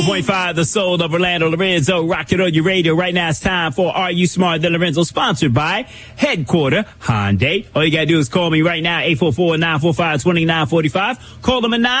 .5, the soul of Orlando. Lorenzo, rock it on your radio. Right now it's time for Are You Smarter Than Lorenzo, sponsored by Headquarter Hyundai. All you gotta do is call me right now, 844-945-2945. Call them at 9.